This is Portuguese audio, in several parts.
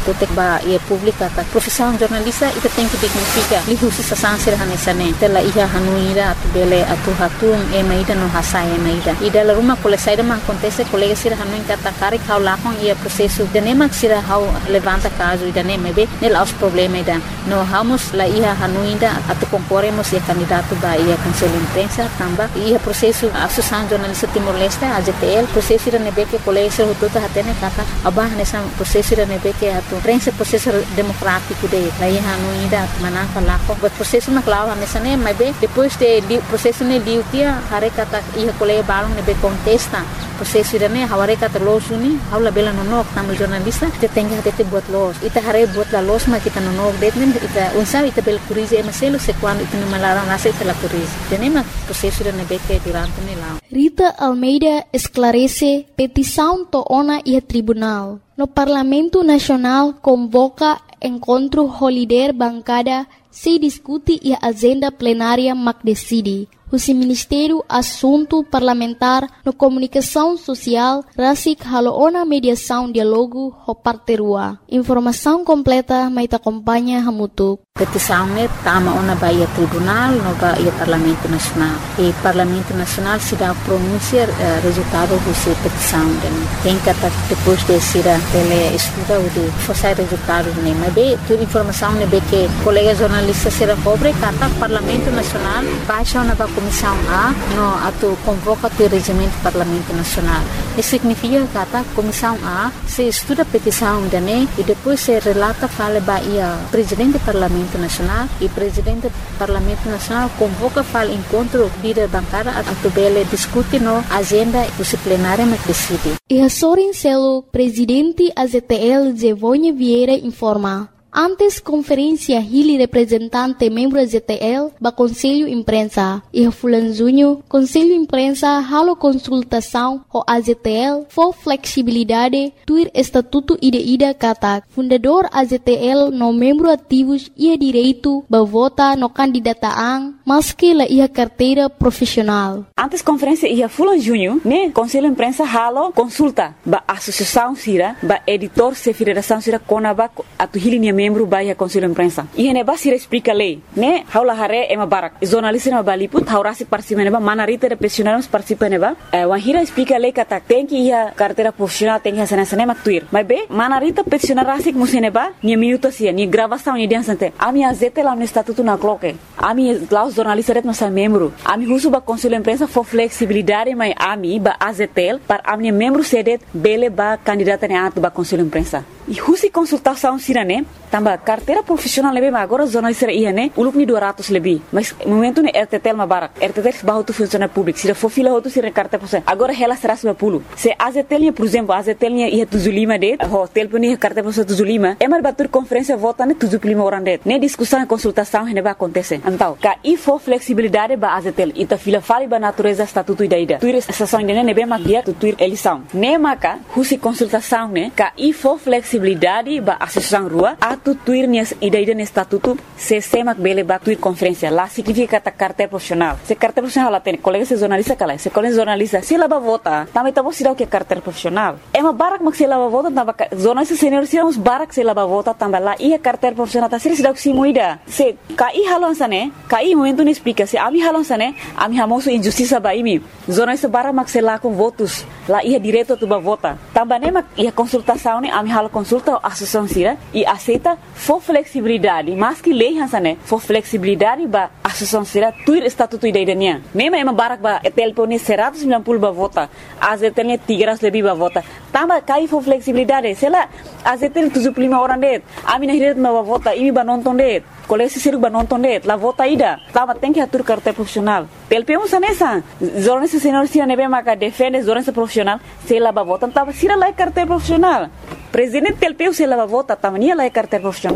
Tutek ba ia pública ta profissão jornalista ita tem que dignifica lihusi sa sansir hanesane tela iha hanuira atu bele atu hatum e maida no hasai e maida ida la ruma kole saida man acontece colega sira hanuin kata kari kau lakon ia processo de nema sira hau levanta caso ida nema be nel aos problema ida no hamos la iha hanuinda atu concorremos ia candidato ba ia cancela imprensa tamba ia processo associação jornalista Timor-Leste AJTL processo ida nebe que colega sira hututa hatene kata abah nessa processo ida nebe que atu prensa processo democrático de la iha hanuinda manaka lako but processo na clava nessa ne mas be depois de processo ne liutia hare kata iha colega balong nebe contesta processo ida ne haware kata losuni haula bela nonok tamu jornalista te tenga te buat los ita hare buat la los ma kita nonok detmen ita unsa ita bel curize maselo se quando ita no malaram nasa ita la curize tenema processo ida nebe que durante ne la Rita Almeida esclarece petição toona e tribunal. No Parlamento Nacional convoca encontro holiday bancada se discute e a agenda plenária mac decide. O Ministério Assunto Parlamentar no Comunicação Social rasik haloona mediação diálogo ho parterua. Informação completa mai te acompanha hamutuk. Petição ne tama ona baia tribunal no baia Parlamento Nacional. E Parlamento Nacional se dá pronúncia resultado dessa petição. Tem que depois de ser ele estuda o de forçar resultado ne. Mas bem, toda informação ne be que colegas jornalistas será pobre kata Parlamento Nacional baixa na Comissão A no atu convoca o regimento Parlamento Nacional. Isso significa que a Comissão A se estuda a petição da NE e depois se relata fala baia Presidente do Parlamento Nacional e Presidente do Parlamento Nacional convoca fala encontro líder bancária a tubele discute no agenda disciplinária na decide. E a Sorin Celo, Presidente AZTL Zevonha Vieira informa. Antes conferência Hili representante membro AZTL ba Conselho Imprensa e Fulan Junho Conselho Imprensa halo consultação ho AZTL for flexibilidade tuir estatuto ida katak fundador AZTL no membro ativos ia direito ba vota no candidataan maski la ia carteira profissional. Antes conferência ia Fulan Junho ne Conselho Imprensa halo consulta ba associação sira ba editor se federação sira konaba atu Hili membro baia Conselho Imprensa. E ne basira explica lei, né? Haula hare ema barak. Jornalista na baliput haurasi participa neba manarita de profissionais participa neba. Wahira explica lei kata tem que ia carteira profissional tem que sana sana maktuir. Mas be manarita profissional rasik museneba ni minuto sia ni gravação ni diansante. Ami azete lá no estatuto na cloque. Ami lá os jornalistas no sa membro. Ami husu ba Conselho Imprensa for flexibilidade mai ami ba azetel para ami membro sedet bele ba candidata ne atu ba Conselho Imprensa. E husi consultação sirane tamba carteira profissional lebe ma agora jornalista ia ne ulup ni 200 lebi mas momento ne RTTL ma barak RTTL ba hotu funcionário público sira for fila hotu sira carteira profissional agora ela será sua pulo se AZTL por exemplo AZTL ia tuzulima de hotel puni carteira profissional tuzulima é mar batur conferência vota ne tuzulima orandet ne discussão e consultação ne ba acontecer então ka e for flexibilidade ba AZTL ita fila fali ba natureza estatuto ida tuir estação ne be ma dia tuir eleição ne maka husi consultação ne ka e for flexibilidade ba associação rua atu tuir nias ida ne estatuto se semak bele ba tuir conferência lá significa ta carteira profissional se carteira profissional lá tem colega se jornalista kala se colega jornalista se lá ba vota também tá você o que carteira profissional é uma barak mak se lá ba vota tamba jornalista senior se uns barak se lá ba vota tamba lá e carteira profissional tá se dá que se moida se kai halon sane kai momento ne explica se ami halon sane ami hamoso injustiça ba imi jornalista barak mak se lá com votos lá ia direto tu ba vota tamba ne mak ia consultação ne ami halo consulta a associação sira e aceita for flexibilidade mas que lei hansane for flexibilidade ba associação sira tuir estatuto ida idania nema ema barak ba telpone 190 ba vota azetelnya 300 lebih ba vota tamba kai for flexibilidade sela azetel 75 orang det ami nahiret ba vota imi ba nonton det kolesi siruk ba nonton det la vota ida tamba tem que atur carteira profissional telpeu sanesa jornalista senior sira nebe maka defende jornalista profissional sela ba vota tamba sira la carteira profissional Presidente telpeu se lava vota tamania lá é carteira profissional.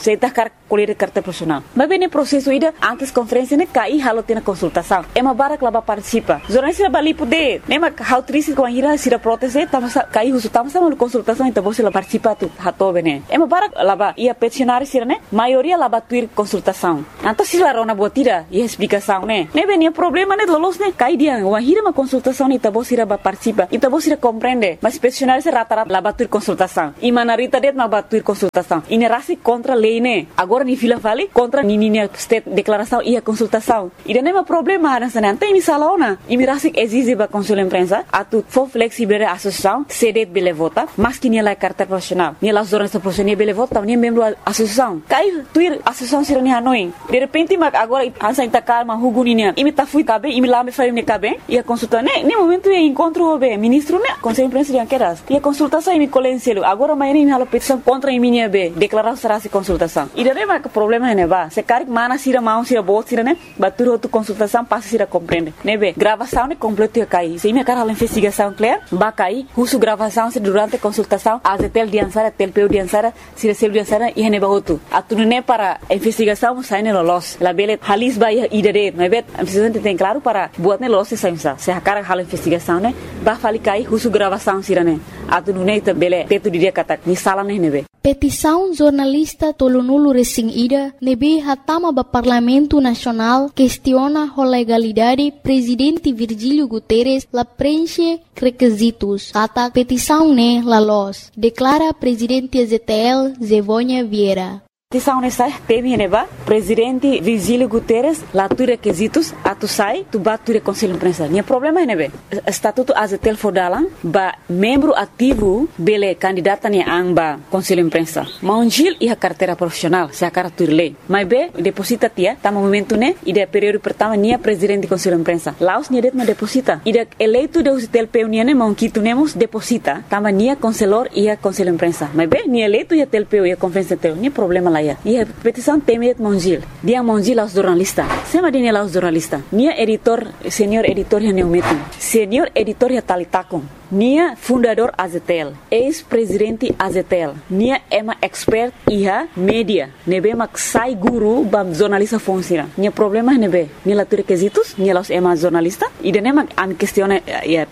Você está colher de carteira profissional. Mas bem, no processo ida, antes conferência, né, cai halo tem a consultação. É uma barra que ela participa. Jornalista bali poder, né, mas how triste com a ira se a proteste, cai uso, estamos na consultação, então você ela participa tu hatobe, né. É uma barra lá e a peticionária se né, maioria lá batuir consultação. Então se lá rona botira e explicação, né. Né bem, o problema né, lolos né, cai dia, uma ira uma consultação, então você ela participa, então você compreende. Mas peticionária se rata lá batuir consultação. E manarita det ma batuir consultação. E nerasi contra lei né. Agora ni fila vale contra ni state declaração e a consultação. E não é problema nessa né. Tem ni salona. E mirasi exige ba conselho imprensa a tu for flexível a associação cedet bele vota, mas que ni la carta profissional. Ni la jornalista profissional bele vota, ni membro associação. Cai tuir associação sira ni hanoi. De repente ma agora ansa inta calma huguninia. E me ta fui cabe, e me lá me faria ne cabe. E a consulta né. Nem momento é encontro o ministro né. Conselho imprensa de queras. E a consultação e me colenselo. Agora amanhã me hala petição contra a minha B. Declarar será se consultação. E daí mas o problema é né ba. Se cari mana sira mão sira bot sira né. Batur outra consultação passa sira compreende. Né be. Gravação né completo ia cair. Se me cara a investigação clear, ba cair. Uso gravação se durante a consultação. Azetel diansara, telpeu diansara, sira sel diansara e neba outro. Atu né para a investigação sai né lolos. La bele halis ba ia dare. Mas be. A precisante tem claro para buat né lolos sai misa. Se a cara hala investigação né. Ba fali cair uso gravação sira né. Atu né bele teto dia kata ni sala né nebe. Petição jornalista Tolonulu Racing Ida nebe hatama ba Parlamento Nacional questiona a legalidade presidente Virgílio Guterres la preenche requisitos. Kata petição ne la los. Declara presidente ZTL Zevonha Vieira. Petição nessa teme neba presidente Virgílio Guterres lá tu requisitos a tu sai tu bature conselho imprensa. Nia problema é nebe estatuto azetel fodalan ba membro ativo bele candidata ni amba conselho imprensa. Maunjil e a carteira profissional se a cara tu lei. Mas be deposita tia tá momento né e de período pertama nia presidente conselho imprensa. Laos nia det ma deposita. E de eleito de azetel peunia ne monquito nemos deposita tama nia conselor e a conselho imprensa. Mas be nia eleito e a telpeu e a conferência teu nia problema lá. E a petição temet Monjil. Dia Monjil aos jornalistas. Sema dia aos jornalistas. Nia editor, senior editor ya neumetum. Senior editor ya talitakum. Nia fundador Azetel. Ex-presidente Azetel. Nia ema expert iha media. Nebe mak sai guru bam jornalista funciona. Nia problema nebe. Nia la tu requisitos. Nia los ema jornalista. E de nema am questione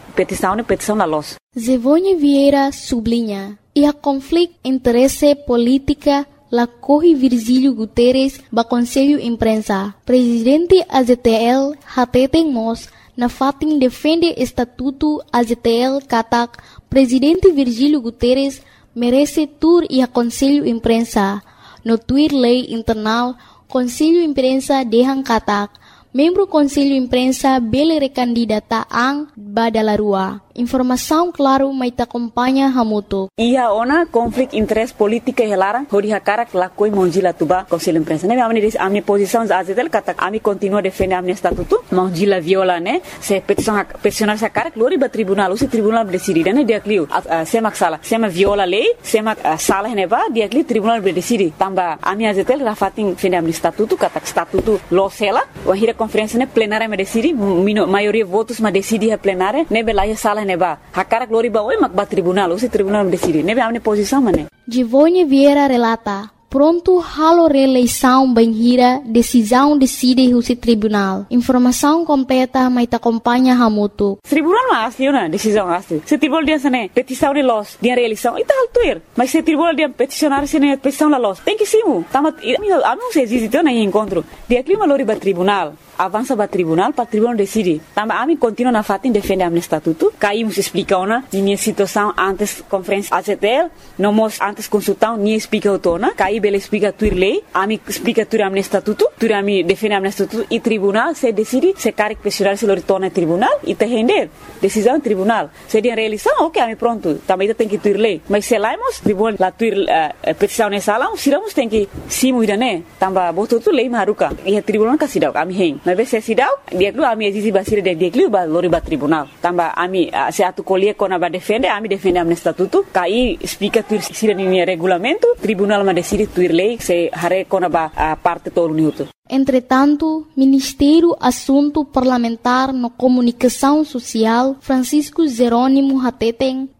petição la los. Zevonha Vieira sublinha. E a conflito interesse política la corre Virgílio Guterres ba Conselho Imprensa. Presidente AZTL hateten mos na fatin defende estatuto AZTL katak Presidente Virgílio Guterres merece tur e a Conselho Imprensa. No tuir lei internal Conselho Imprensa dehang katak membro Conselho Imprensa bele recandidata ang badalarua. Informação claro mai ta acompanha hamuto. Ia ona conflito interesse política helarang hori hakara lakoi monjila tuba Conselho Imprensa. Ne amni posição azetel kata ami continua defender amni estatuto monjila viola ne se peticionar sa cara glori ba tribunal usi tribunal decide ne dia kliu semak sala sema viola lei semak sala ne ba dia kliu tribunal decide tamba ami azetel rafatin defender amni estatuto kata estatuto losela wahira conferência ne plenária me decide maioria votos ma decide a plenária ne belaya sala neba hakara glori ba oi mak ba tribunal usi tribunal decide nebe amne posição mane Givone Vieira relata pronto halo reeleição banhira decisão decide o tribunal informação completa mai ta acompanha hamuto tribunal ma asli na decisão asli se tribunal dia sane petição de los dia reeleição ita altuir mas se tribunal dia peticionar sene petição la los tem que simu tamat amo se existe na encontro dia clima lori ba tribunal avança para tribunal decide. Também a mim continua na fatin defender a estatuto. Caímos explica ona minha situação antes conferência AZTL, não mos antes consultão nem explica o tona. Caí bele explica tuir lei, a mim explica tuir a estatuto, tuir a mim defende a estatuto e tribunal se decide se quer questionar se lori tona tribunal e te render decisão tribunal. Se dia reeleição, ok, a mim pronto. Também tem que tuir lei, mas se laimos tribunal la tuir petição nessa sala, siramos tem que simu ida né. Também botou tu lei maruka e a tribunal kasidau a mim mas se sidau dia dulu ami exisi basir dia dulu ba lori ba tribunal tamba ami se atu colher kona ba defende ami defende am estatuto kai explica tuir sira ni regulamento tribunal ma decide tuir lei se hare kona ba parte todo minuto. Entretanto, Ministério Assunto Parlamentar no Comunicação Social Francisco Jerônimo Hateten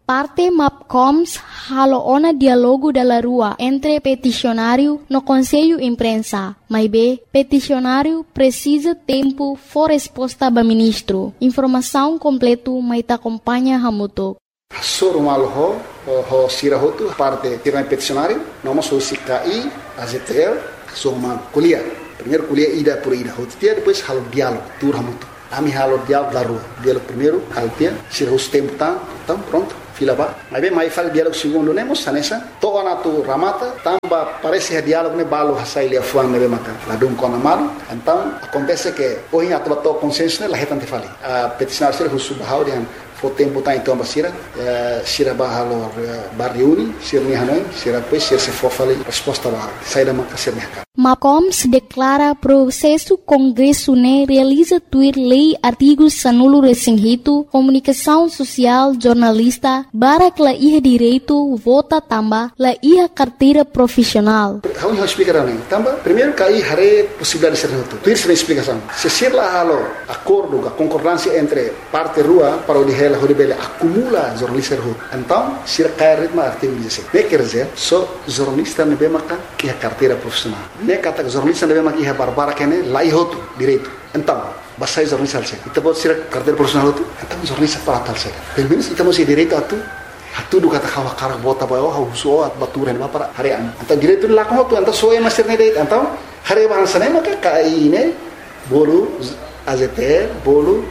Parte MAPCOMS halo ona diálogo da rua entre peticionário no Conselho Imprensa. Mas peticionário precisa tempo for resposta do ministro. Informação completa mas te acompanha Hamuto. Soro malo ho sirahotu parte tiran peticionário, nós o CKI, AZTL, soma kuliah. Primeiro kuliah ida por ida, depois halo diálogo, tur Hamuto. Ami halo diálogo da rua. Diálogo primeiro, haltia, sirahus tempo então pronto. Fila ba. Mas bem, mais fala diálogo segundo, né, moça, nessa. Toda na tu ramata, tamba parece que diálogo né balo hasai lia fuan né maka. Lá dum com amado. Então acontece que hoje a tua consenso né lá retante fali. A peticionário ser subhau dia for tempo tá então basira, sira ba halo barriuni, sira ni hanoi, sira depois sira se for fali resposta ba sai da maka ser mercado. MAPCOMS declara processo Congresso né realiza tuir lei artigos sanulo resinghito, comunicação social, jornalista, barak la iha direito, vota tamba, la iha carteira profissional. Vamos explicar né? Tamba, primeiro cai hare possibilidade de ser noto. Tuir sem explicação. Se ser lá halo acordo, a concordância entre parte rua para o lihela horibele acumula jornalista roto. Então, se cai ritmo artigo 16. Ne quer dizer, só jornalista ne bemaka iha carteira profissional. Ne kata jornalista ne bemaka iha barbara kene la ihoto direito. Então, basta jornalista alse. Kita buat sira carteira profissional itu, então jornalista para tal sira. Pelo menos kita masih direito atu do kata kawa karak bota bawa hauso at baturan ba para harian. Então direito lá com tu, então só é master ne direito. Então, hari bahasa ne maka kai ne bolu AZTL, bolu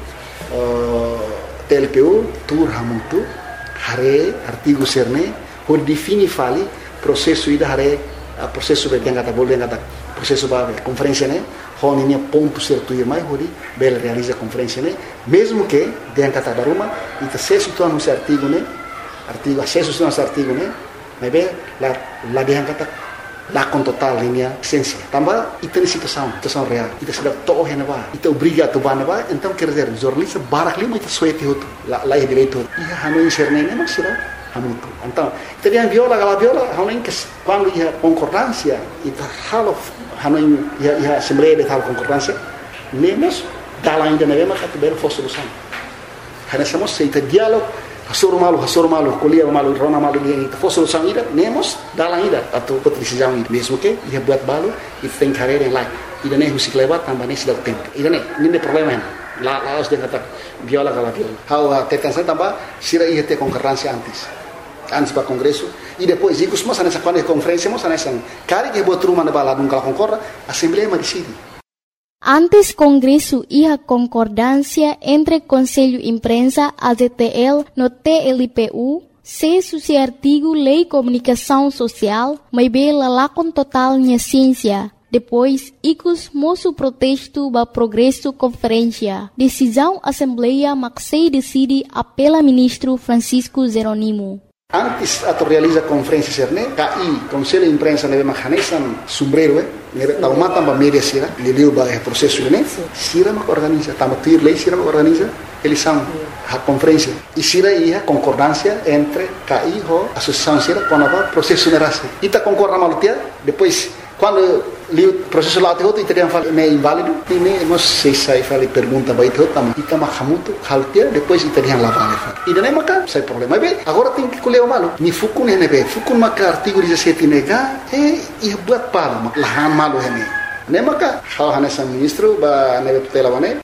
TLPU, tur Hamutu, hare artigo serne, ho defini fali processo ida hare processo be kata bolu kata processo ba conferência ne, ho ni ponto certo ir mai hori bel realiza conferência ne, mesmo que den kata daruma ita acesso tu no artigo ne, artigo acesso tu no artigo ne, mas be la den kata lá com total linha essência. Também ita situação real. Ita sudah toh hena ba, ita obriga tu bana ba, então quer dizer jornalista barak lima ita suete hotu, lá direito. Ia hanu inserne ne mas sira Hamutu. Então, ita dia viola, hanu que quando ia concordância, ita halo hanu ia assembleia de tal concordância, nemos dala ainda ne ma kat ber fo solução. Hana samos ita diálogo Hasoro malu, kuliah malu, rona malu dia itu. For solução ida, nemos dalam ida atau decisão ida. Mesmo que ia buat balu, itu tem carreira yang lain. Ida ne musik lewat tambah ne sudah tempo. Ida ne, ini problema ini. Lá os dia kata viola kala viola. How tekan saya tambah sira ia ter concorrência antes para congresso e depois ikut semua sana quando conferência semua sana cari que buat rumah na bala dum kala concorda, assembleia mas decide. Antes Congresso ia concordância entre Conselho Imprensa, AZTL, no TLPU, se suci artigo Lei Comunicação Social, mas bela lá com total minha ciência. Depois, icus moço protesto ba progresso conferência. Decisão Assembleia Maxei decide apela ministro Francisco Zeronimo. Antes atau realiza conferência serne, KI, Conselho de Imprensa nebe mahanesan sombrero, nebe tauma tamba media sira, liliu ba processo ne, sira mak organiza, tamba tuir lei sira mak organiza, eles são a conferência. E sira ia concordância entre KI ho associação sira com a processo nerase. Ita concorda malutia, depois quando o processo lá tem italiano fala é inválido, e nem nós sei fala pergunta vai ter também. Ita mahamuto haltia, depois italiano lá vale. E daí maca sai problema. Bem, agora tem que colher o malo. Ni fukun nebe, fukun maca artigo 17 nega, e buat pala, lahan malo hene. Nem maca, hal hanesa ministro ba nebe tutela bane.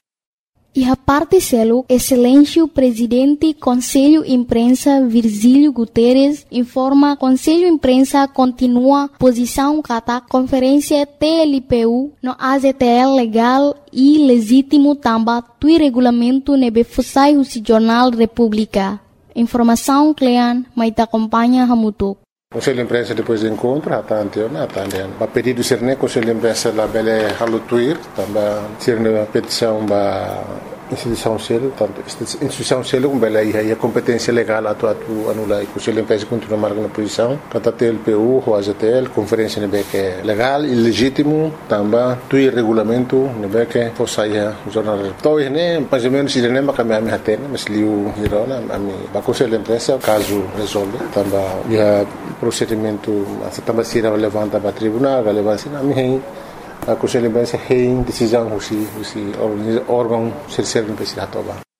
E a parte selo, Excelência Presidente Conselho Imprensa Virgílio Guterres informa Conselho Imprensa continua posição kata conferência TLPU no AZTL legal e legítimo tamba tui regulamento nebe fusai o Jornal República. Informação Clean, mas te acompanha Hamutuk. Conselho de Imprensa depois do encontro, atende. A pedido de Serne, Conselho de Imprensa lá bele halutuir, também Serne petição ba instituição selo, tanto instituição selo como bele aí a competência legal atu anula. Conselho de Imprensa continua marcando posição, kata TLPU, o AZTL, conferência nebe que legal e legítimo, também tui regulamento nebe que fosaia jornal. Então né, mais ou menos Serne makami ami hatena, mas liu hirona ami ba Conselho de Imprensa caso resolve, também ia procedimento também se levanta para tribunal, relevância na minha a Conselho de Imprensa tem decisão se órgão ser no presidente.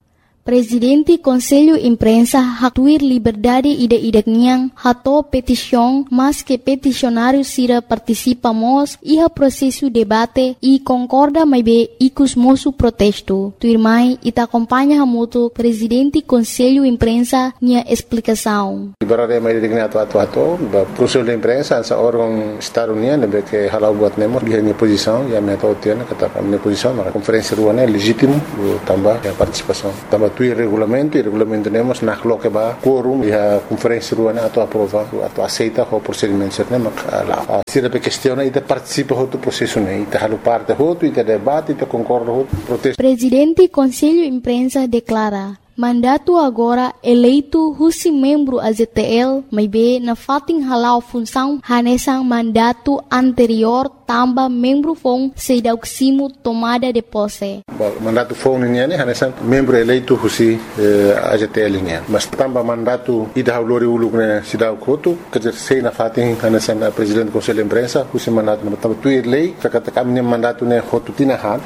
Presidente Conselho Imprensa hatuir liberdade ida-idaknya hato petição, mas que peticionário sira participamos iha processo debate e concorda mais bem icus moço protesto. Tuirmai ita acompanha hamuto Presidente Conselho Imprensa nia explicação. Liberdade mais idaknya atu Conselho de Imprensa essa órgão estado-união que halau buat nemos dia minha posição e a minha tautiana kata minha posição na conferência ruana é legítimo tambah a participação tambah tu regulamento temos na coloque ba quorum e a conferência ruana atu aprova atu aceita o procedimento certo mak lá se da questiona e da participa do processo né e halu parte e da debate e concorda protesto. Presidente Conselho Imprensa declara mandato agora eleito husi membro AZTL may be na fating halau função hanesang mandato anterior tamba membro fong sedauksimo tomada de posse. Mandato fong niya ni hanesang membro eleito husi AZTL niya. Mas tamba mandato ida haulori uluk na sidaw koto kajer sei na fating hanesang presidente Conselho de Imprensa husi mandato na tamba tuir lei kakata kami mandato ne hotu tinahan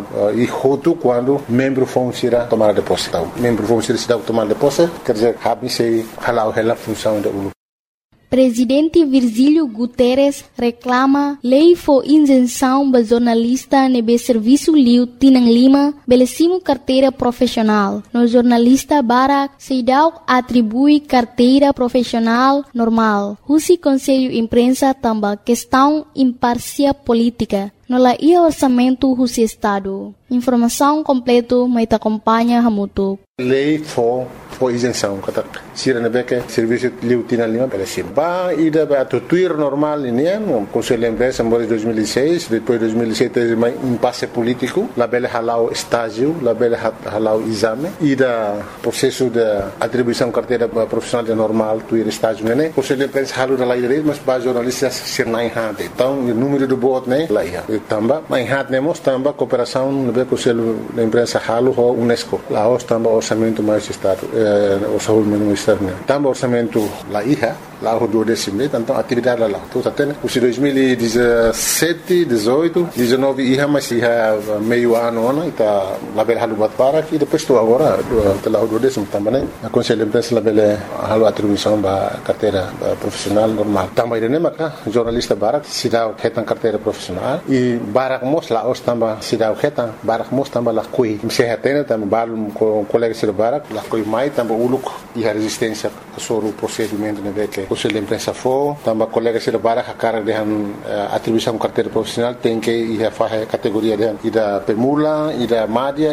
e hotu quando membro fong sira tomada de posse. Vamos ser cidade tomar de posse, quer dizer, se halau ela função da ULU. Presidente Virgílio Guterres reclama lei for isenção ba jornalista nebe serviço liu Tinang Lima belecimo carteira profissional. No jornalista Barak Seidau atribui carteira profissional normal. Husi Conselho Imprensa tamba questão imparcial política. No la ia orçamento husi Estado. Informação completo mais acompanha hamutu. Lei for isenção, kata sira na beke serviço liu Tinang Lima belecim. Ba ida ba tuir normal ini no Conselho de Imprensa em 2006, depois 2007 teve um impasse político, la bele halau estágio, la bele halau exame, ida processo de atribuição carteira profissional de normal tuir estágio né. Conselho de Imprensa halu da lei direito, mas ba jornalistas sir na hade. Então o número do voto né lá ia. Tamba, mas hade nemos tamba cooperação no Conselho de Imprensa halu ho UNESCO. Lá os tamba orçamento mais estado, orçamento externo. Tamba orçamento lá ia. Lá o 12 então atividade lá. Então até o 2017, 18, 19 ia mas ia meio ano né, tá lá bela halu bat para e depois tu agora lá o 12 também né. A Conselho de Imprensa lá bela halu atribuição ba carteira profissional normal. Também né maka jornalista barak sidau hetan carteira profissional e barak mos lá os tamba sidau hetan barak mos tamba lá coi. Se hetena tamba balum com colega sir barak lá coi mai tamba uluk e a resistência sobre o procedimento né que Conselho de Imprensa for, também colegas de Barak a cara de atribuição carteira profissional tem que ir a fazer categoria de ida pemula, ida média,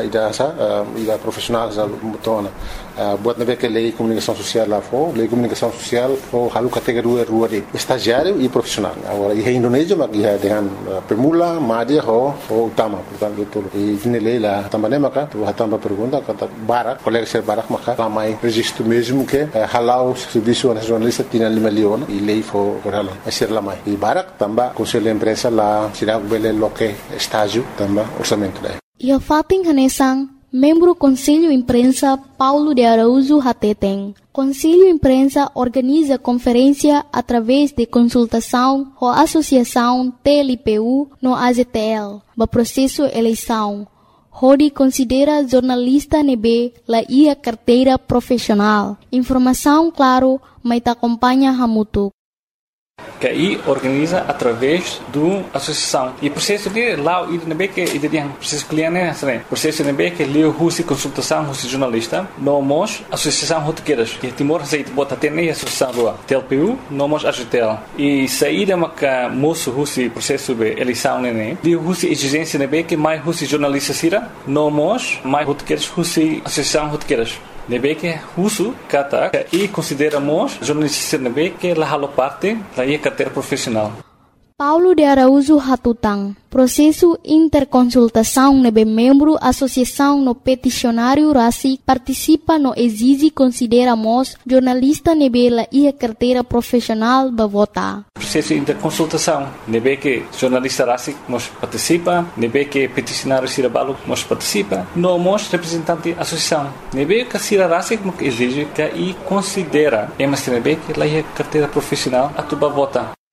ida profissional já mutona. Buat nabe que lei comunicação social lá for, lei comunicação social for halu categoria rua de estagiário e profissional. Agora em Indonésia mas ia dengan pemula, média ou utama, portanto tudo. E ini lei lá também maka tu também pergunta kata Barak, colegas de Barak maka ramai registro mesmo que halau serviço nacional Tinang Lima Leon e lei for halau ser lá mais. E Barak também Conselho de Imprensa lá sirag bele loke estágio também orçamento daí. E a fating hanesang membro Conselho Imprensa Paulo de Araújo Hateteng. Conselho Imprensa organiza conferência através de consultação ou associação TLPU no AZTL, no processo eleição. Hodi considera jornalista nebe la ia carteira profissional. Informação claro, mas acompanha hamutu. Que aí organiza através do associação e processo de lá e também que ele tem processo cliente né processo também que leu husi consultação husi jornalista nomos associação rotequeiras que Timor aceita bota ter nem associação rua TLPU nomos AZTL e saída maca moço husi processo de eleição né de husi exigência também que mais husi jornalista sira nomos mais rotequeiras husi associação rotequeiras nebe que uso kata e consideramos jornalista nebe que la halo parte da ia carteira profissional. Paulo de Araújo Hatutang. Processo interconsultação nebe membro associação no peticionário RACIC participa no exige consideramos jornalista nebe la ia carteira profissional ba vota. Processo interconsultação nebe que jornalista RACIC nos participa, nebe que peticionário Sirabalo nos participa, nomos representante associação. Nebe que Sira RACIC nos exige que e considera, mas nebe que la ia carteira profissional a tuba vota.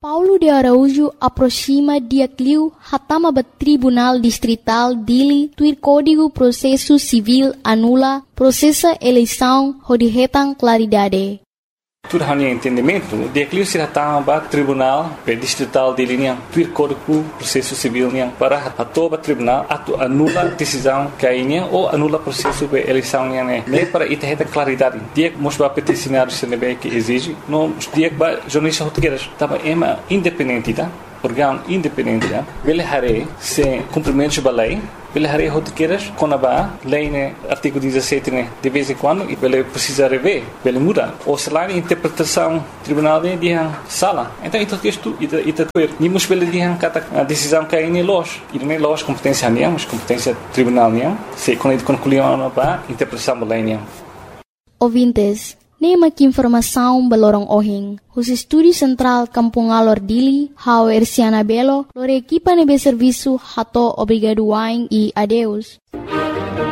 Paulo de Araújo aproxima dia Clio hatama ba Tribunal Distrital Dili tuir Código Processo Civil anula processa eleição rodihetang claridade. Tudo hanya entendimento, dia Clio se hatama ba Tribunal Distrital Dili niang tuir Código Processo Civil niang para atoba tribunal atu anula decisão kainya ou anula processo de eleição niang ne para itaheta claridade. Dia mos ba peticionário CNB que exige, no dia ba jornalista português tava ema independente, tá? Órgão independente, tá? Bele hare se cumprimento da lei. Bele hare rotiqueiras com a lei né artigo 17 né de vez em quando e bele precisa rever, bele muda. Ou se lá interpretação tribunal né dia sala. Então isso texto ita nimos bele dia kata a decisão que aí loja. E não é loja competência nem, mas competência tribunal nem. Se quando concluiu para interpretação da lei nem. Ouvintes, nema que informação balorong ohing. Os estúdio central Kampung Alor Dili, hao Erciana Belo, lore equipa nebe serviço hato obrigado waing e adeus.